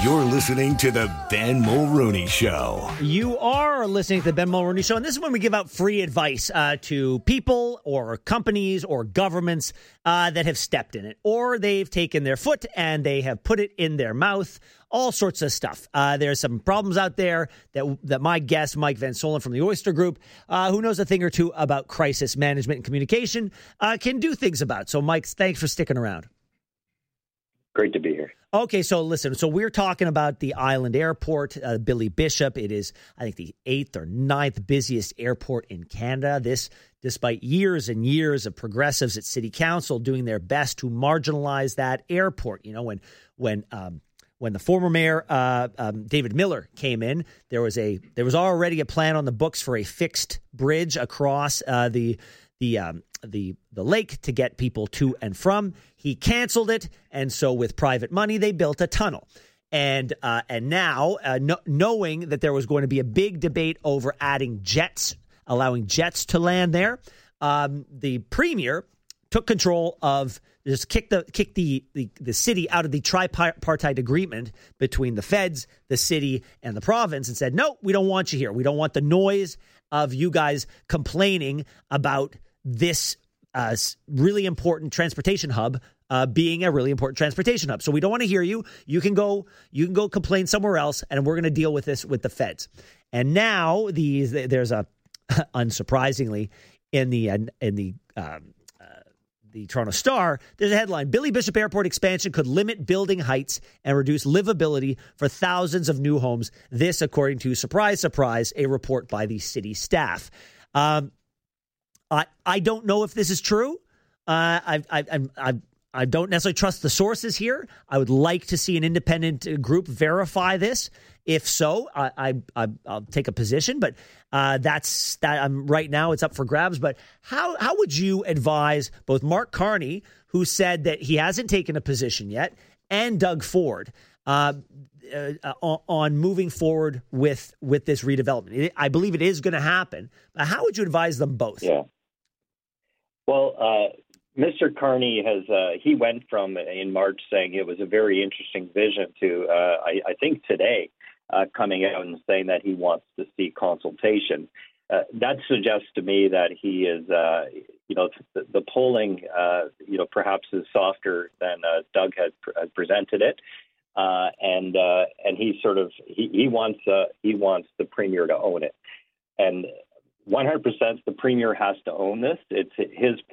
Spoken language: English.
You're listening to the Ben Mulrooney Show. You are listening to the Ben Mulrooney Show, and this is when we give out free advice to people or companies or governments that have stepped in it, or they've taken their foot and they have put it in their mouth, all sorts of stuff. There's some problems out there that my guest, Mike Van Soelen from the Oyster Group, who knows a thing or two about crisis management and communication, can do things about. So, Mike, thanks for sticking around. Great to be here. Okay, so listen, so we're talking about the Island Airport, Billy Bishop. It is, I think, the 8th or 9th busiest airport in Canada. This, despite years and years of progressives at City Council doing their best to marginalize that airport. You know, when the former mayor, David Miller, came in, there was already a plan on the books for a fixed bridge across the lake to get people to and from. He canceled it, and so with private money, they built a tunnel. And now, knowing that there was going to be a big debate over adding jets, allowing jets to land there, the premier took control of, just kicked the city out of the tripartite agreement between the feds, the city, and the province, and said, no, we don't want you here. We don't want the noise of you guys complaining about this really important transportation hub being a really important transportation hub. So we don't want to hear you. You can go complain somewhere else, and we're going to deal with this with the feds. And now there's a unsurprisingly in the Toronto Star, there's a headline: Billy Bishop Airport expansion could limit building heights and reduce livability for thousands of new homes. This, according to, surprise, surprise, a report by the city staff. I don't know if this is true. I don't necessarily trust the sources here. I would like to see an independent group verify this. If so, I'll take a position. But that's that. Right now, it's up for grabs. But how would you advise both Mark Carney, who said that he hasn't taken a position yet, and Doug Ford on moving forward with this redevelopment? I believe it is going to happen. How would you advise them both? Yeah. Well, Mr. Carney he went from in March saying it was a very interesting vision to, I think today, coming out and saying that he wants to see consultation. That suggests to me that he is, the polling, perhaps is softer than Doug has presented it. And he wants the premier to own it. And 100% the premier has to own this. It's his